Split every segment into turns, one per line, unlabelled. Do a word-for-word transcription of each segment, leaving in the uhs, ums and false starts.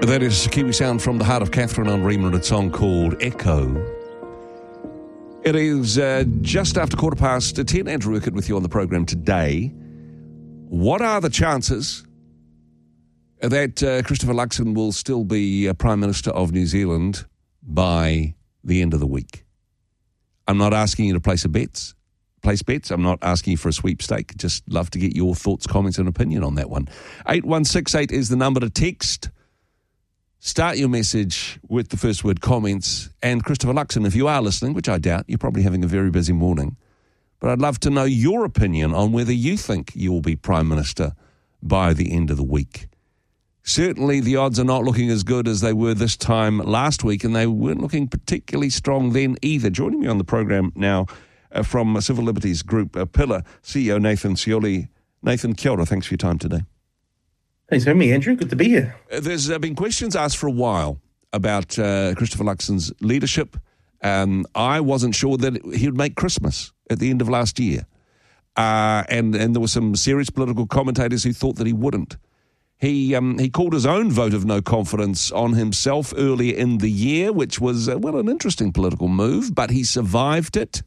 That is Kiwi Sound from the heart of Catherine on Riemann, a song called Echo. It is uh, just after quarter past ten. Andrew Urquhart with you on the program today. What are the chances that uh, Christopher Luxon will still be uh, Prime Minister of New Zealand by the end of the week? I'm not asking you to place a bets. Place bets. I'm not asking you for a sweepstake. Just love to get your thoughts, comments and opinion on that one. eight one six eight is the number to text. Start your message with the first word comments. And Christopher Luxon, if you are listening, which I doubt, you're probably having a very busy morning, but I'd love to know your opinion on whether you think you will be Prime Minister by the end of the week. Certainly the odds are not looking as good as they were this time last week, and they weren't looking particularly strong then either. Joining me on the program now uh, from Civil Liberties Group, uh, Pillar, C E O Nathan Scioli. Nathan, kia ora, thanks for your time today.
Thanks for having me, Andrew. Good to be here.
There's uh, been questions asked for a while about uh, Christopher Luxon's leadership. Um, I wasn't sure that he would make Christmas at the end of last year. Uh, and, and there were some serious political commentators who thought that he wouldn't. He um, he called his own vote of no confidence on himself earlier in the year, which was, uh, well, an interesting political move, but he survived it.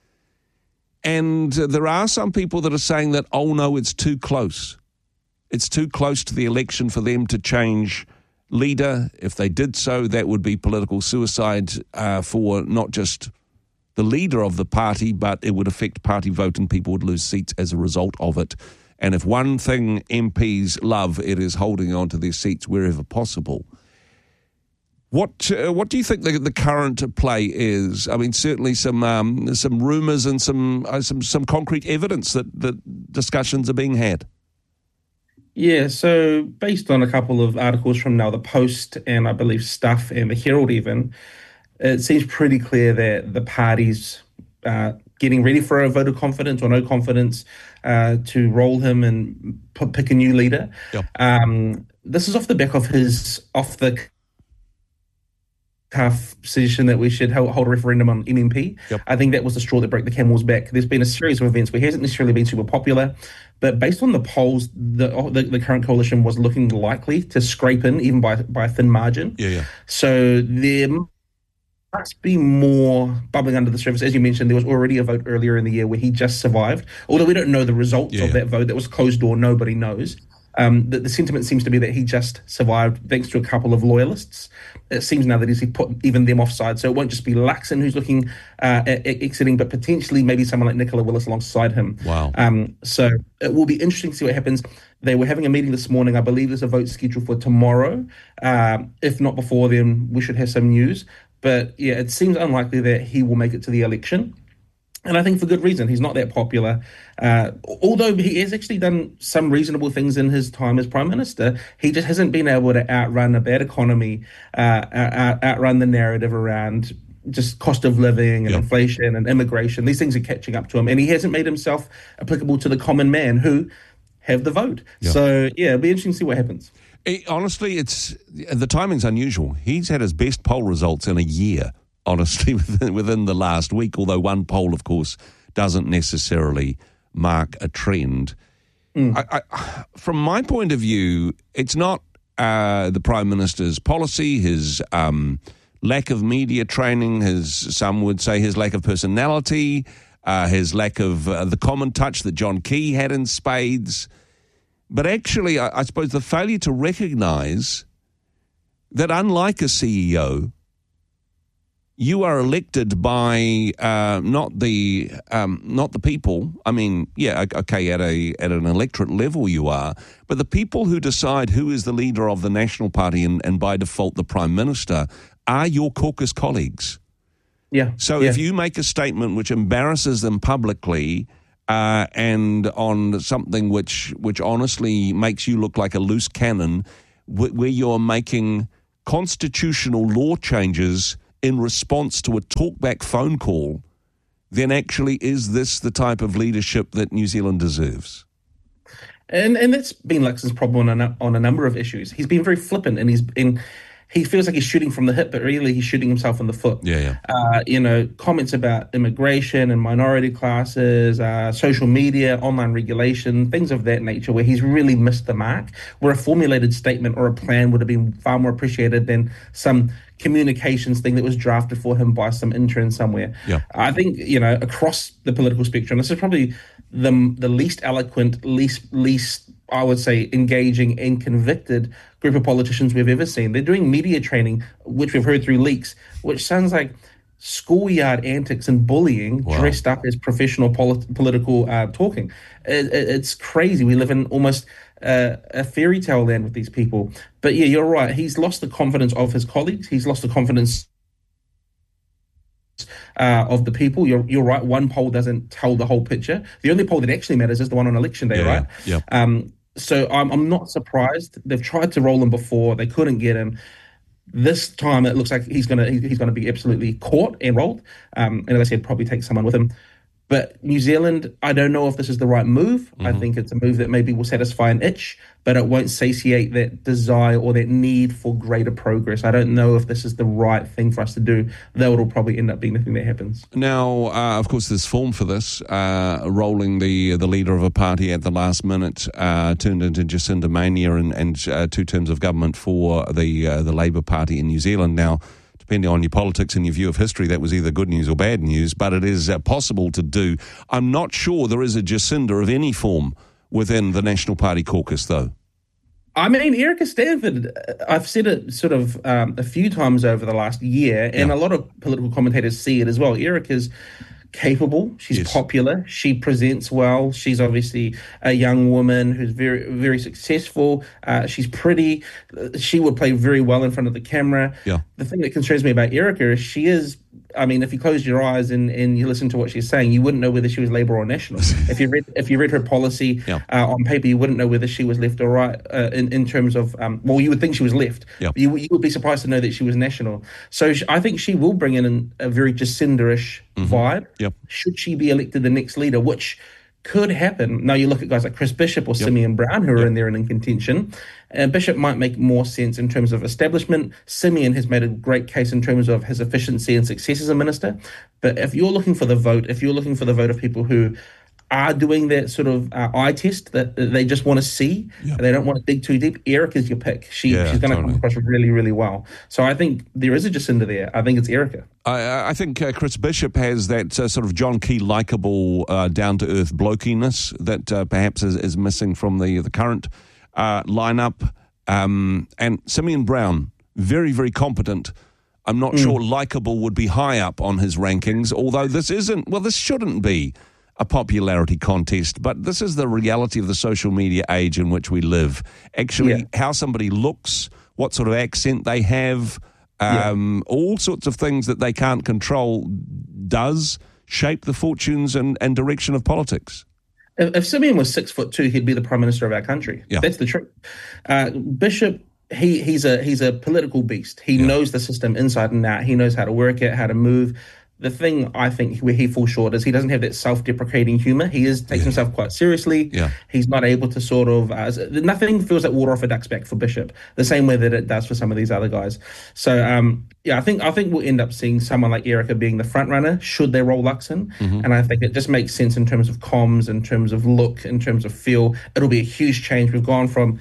And uh, there are some people that are saying that, oh, no, it's too close. It's too close to the election for them to change leader. If they did so, that would be political suicide uh, for not just the leader of the party, but it would affect party vote and people would lose seats as a result of it. And if one thing M Ps love, it is holding on to their seats wherever possible. What uh, what do you think the, the current play is? I mean, certainly some um, some rumours and some uh, some some concrete evidence that, that discussions are being had.
Yeah, so based on a couple of articles from now, the Post and I believe Stuff and the Herald even, it seems pretty clear that the party's uh, getting ready for a vote of confidence or no confidence uh, to roll him and p- pick a new leader.
Yep.
Um, this is off the back of his off the cuff suggestion that we should hold a referendum on M M P.
Yep.
I think that was the straw that broke the camel's back. There's been a series of events where he hasn't necessarily been super popular, but based on the polls, the the, the current coalition was looking likely to scrape in, even by by a thin margin.
Yeah, yeah.
So there must be more bubbling under the surface. As you mentioned, there was already a vote earlier in the year where he just survived, although we don't know the results
Yeah,
of
yeah.
that vote. That was closed door, nobody knows. Um, the, the sentiment seems to be that he just survived thanks to a couple of loyalists. It seems now that he's put even them offside, so it won't just be Luxon who's looking uh, at, at exiting, but potentially maybe someone like Nicola Willis alongside him.
Wow.
Um, so it will be interesting to see what happens. They were having a meeting this morning. I believe there's a vote scheduled for tomorrow. Um, if not before then, we should have some news. But yeah, it seems unlikely that he will make it to the election. And I think for good reason. He's not that popular. Uh, although he has actually done some reasonable things in his time as Prime Minister, he just hasn't been able to outrun a bad economy, uh, out, outrun the narrative around just cost of living and
Yep.
inflation and immigration. These things are catching up to him. And he hasn't made himself applicable to the common man who have the vote.
Yep.
So, yeah, it'll be interesting to see what happens.
It, honestly, it's the timing's unusual. He's had his best poll results in a year, honestly, within, within the last week, although one poll, of course, doesn't necessarily mark a trend. Mm. I, I, from my point of view, it's not uh, the Prime Minister's policy, his um, lack of media training, his, some would say his lack of personality, uh, his lack of uh, the common touch that John Key had in spades. But actually, I, I suppose the failure to recognise that unlike a C E O, you are elected by uh, not the um, not the people. I mean, yeah, okay, at a at an electorate level you are, but the people who decide who is the leader of the National Party and, and by default the Prime Minister are your caucus colleagues.
Yeah.
So
yeah.
if you make a statement which embarrasses them publicly uh, and on something which which honestly makes you look like a loose cannon, wh- where you're making constitutional law changes in response to a talkback phone call, then actually is this the type of leadership that New Zealand deserves?
And and that's been Luxon's problem on a, on a number of issues. He's been very flippant, and he's been he feels like he's shooting from the hip, but really he's shooting himself in the foot.
Yeah, yeah.
Uh, you know, comments about immigration and minority classes, uh, social media, online regulation, things of that nature, where he's really missed the mark, where a formulated statement or a plan would have been far more appreciated than some communications thing that was drafted for him by some intern somewhere.
Yeah.
I think, you know, across the political spectrum, this is probably the the least eloquent, least least I would say engaging and convicted group of politicians we've ever seen. They're doing media training, which we've heard through leaks, which sounds like schoolyard antics and bullying
Wow.
dressed up as professional polit- political uh, talking. It, it, it's crazy. We live in almost uh, a fairy tale land with these people. But yeah, you're right. He's lost the confidence of his colleagues. He's lost the confidence Uh, of the people. You're you're right. One poll doesn't tell the whole picture. The only poll that actually matters is the one on election day,
Yeah,
right?
yeah.
Um, so I'm I'm not surprised. They've tried to roll him before. They couldn't get him. This time it looks like he's gonna he- he's gonna be absolutely caught and rolled. Um, and as I said, probably take someone with him. But New Zealand, I don't know if this is the right move. I think it's a move that maybe will satisfy an itch, but it won't satiate that desire or that need for greater progress. I don't know if this is the right thing for us to do, though it'll probably end up being the thing that happens.
Now, uh, of course, there's form for this. Uh, rolling the the leader of a party at the last minute uh, turned into Jacinda Mania and, and uh, two terms of government for the uh, the Labour Party in New Zealand. Now, depending on your politics and your view of history, that was either good news or bad news, but it is uh, possible to do. I'm not sure there is a Jacinda of any form within the National Party caucus, though.
I mean, Erica Stanford, I've said it sort of um, a few times over the last year, and
Yeah.
a lot of political commentators see it as well. Erica's capable. She's
Yes.
popular. She presents well. She's obviously a young woman who's very, very successful. Uh, she's pretty. She would play very well in front of the camera.
Yeah.
The thing that concerns me about Erica is she is, I mean, if you close your eyes and, and you listen to what she's saying, you wouldn't know whether she was Labour or National. if you read if you read her policy
Yeah.
uh, on paper, you wouldn't know whether she was left or right uh, in, in terms of, um, well, you would think she was left.
Yeah.
You, you would be surprised to know that she was National. So sh I think she will bring in an, a very Jacinda-ish vibe.
Yep.
Should she be elected the next leader, which could happen. Now you look at guys like Chris Bishop or
Yep.
Simeon Brown who are
Yep.
in there and in contention. Uh, Bishop might make more sense in terms of establishment. Simeon has made a great case in terms of his efficiency and success as a minister. But if you're looking for the vote, if you're looking for the vote of people who are doing that sort of uh, eye test that they just want to see,
Yep.
they don't want to dig too deep, Erica's your pick. She,
Yeah,
she's going to
totally.
come across really, really well. So I think there is a Jacinda there. I think it's Erica.
I, I think uh, Chris Bishop has that uh, sort of John Key likeable, uh, down-to-earth blokiness that uh, perhaps is, is missing from the the current uh, lineup. Um, and Simeon Brown, very, very competent. I'm not
Mm.
sure likeable would be high up on his rankings, although this isn't, well, this shouldn't be a popularity contest, but this is the reality of the social media age in which we live. Actually,
Yeah.
how somebody looks, what sort of accent they have, um, all sorts of things that they can't control does shape the fortunes and, and direction of politics.
If, if Simeon was six foot two, he'd be the prime minister of our country.
Yeah.
That's the truth. Uh, Bishop, he he's a he's a political beast. He
Yeah.
knows the system inside and out. He knows how to work it, how to move. The thing I think where he falls short is he doesn't have that self-deprecating humor. He is takes
Yeah.
himself quite seriously.
Yeah.
He's not able to sort of uh, nothing feels like water off a duck's back for Bishop, the same way that it does for some of these other guys. So um, yeah, I think I think we'll end up seeing someone like Erica being the front runner should they roll Luxon, and I think it just makes sense in terms of comms, in terms of look, in terms of feel. It'll be a huge change. We've gone from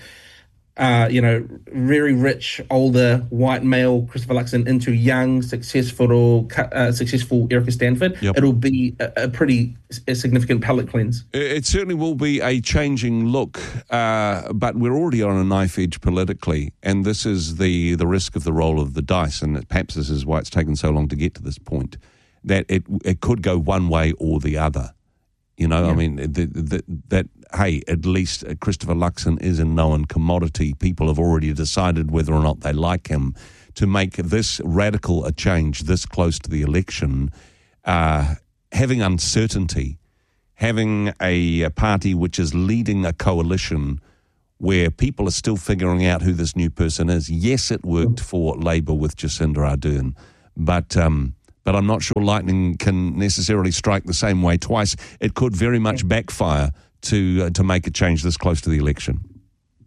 Uh, you know, very rich, older, white male Christopher Luxon into young, successful, uh, successful Erica Stanford.
Yep.
It'll be a, a pretty a significant palate cleanse.
It certainly will be a changing look, uh, but we're already on a knife edge politically, and this is the, the risk of the roll of the dice, and perhaps this is why it's taken so long to get to this point, that it it could go one way or the other. You know,
Yeah.
I mean, the, the, that, hey, at least Christopher Luxon is a known commodity. People have already decided whether or not they like him. To make this radical a change this close to the election, uh, having uncertainty, having a, a party which is leading a coalition where people are still figuring out who this new person is. Yes, it worked for Labour with Jacinda Ardern, but... Um, But I'm not sure lightning can necessarily strike the same way twice. It could very much backfire to uh, to make a change this close to the election.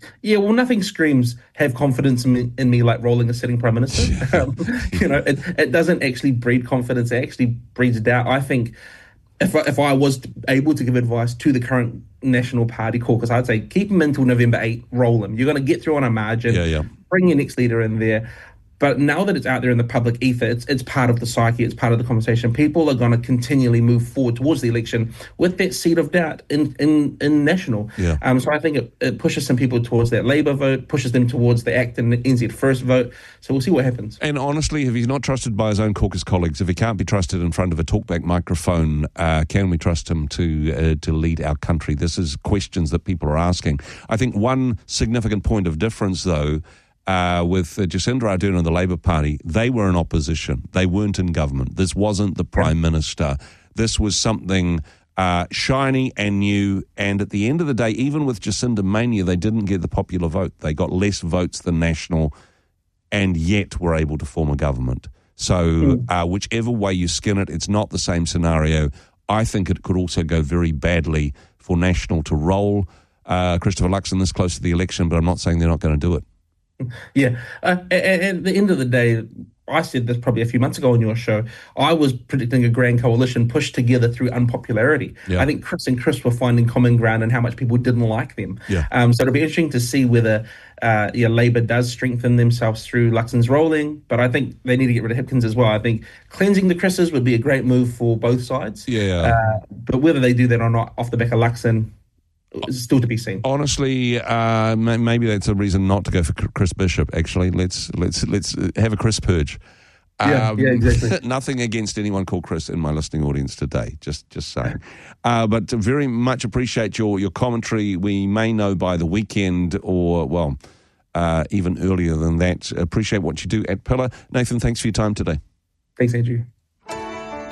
Yeah, well, nothing screams have confidence in me, in me like rolling a sitting prime minister. um, you know, it, it doesn't actually breed confidence. It actually breeds doubt. I think if I, if I was able to give advice to the current National Party caucus, I'd say keep him until November eighth, roll him. You're going to get through on a margin.
Yeah, yeah.
Bring your next leader in there. But now that it's out there in the public ether, it's it's part of the psyche, it's part of the conversation. People are going to continually move forward towards the election with that seed of doubt in in, in national.
Yeah.
Um, so I think it, it pushes some people towards that Labour vote, pushes them towards the ACT and the N Z First vote. So we'll see what happens.
And honestly, if he's not trusted by his own caucus colleagues, if he can't be trusted in front of a talkback microphone, uh, can we trust him to uh, to lead our country? This is questions that people are asking. I think one significant point of difference, though, Uh, with uh, Jacinda Ardern and the Labour Party, they were in opposition. They weren't in government. This wasn't the Prime Minister. This was something uh, shiny and new. And at the end of the day, even with Jacinda Mania, they didn't get the popular vote. They got less votes than National and yet were able to form a government. So uh, whichever way you skin it, it's not the same scenario. I think it could also go very badly for National to roll uh, Christopher Luxon this close to the election, but I'm not saying they're not going to do it.
Yeah. Uh, at, at the end of the day, I said this probably a few months ago on your show, I was predicting a grand coalition pushed together through unpopularity.
Yeah.
I think Chris and Chris were finding common ground and how much people didn't like them.
Yeah.
Um, so it'll be interesting to see whether uh, yeah, Labour does strengthen themselves through Luxon's rolling, but I think they need to get rid of Hipkins as well. I think cleansing the Chris's would be a great move for both sides.
Yeah.
Uh, but whether they do that or not off the back of Luxon, it's still to be seen.
Honestly, uh, maybe that's a reason not to go for Chris Bishop. Actually, let's let's let's have a Chris purge.
Yeah,
um,
yeah, exactly.
Nothing against anyone called Chris in my listening audience today. Just just saying. Uh, but very much appreciate your your commentary. We may know by the weekend, or well, uh, even earlier than that. Appreciate what you do at Pillar. Nathan, thanks for your time today.
Thanks, Andrew.